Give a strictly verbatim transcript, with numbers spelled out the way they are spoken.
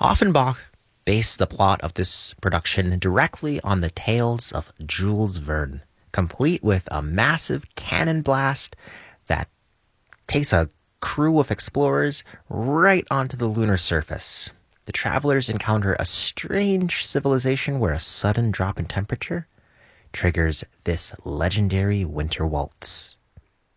Offenbach based the plot of this production directly on the tales of Jules Verne, complete with a massive cannon blast that takes a crew of explorers right onto the lunar surface. The travelers encounter a strange civilization where a sudden drop in temperature triggers this legendary winter waltz.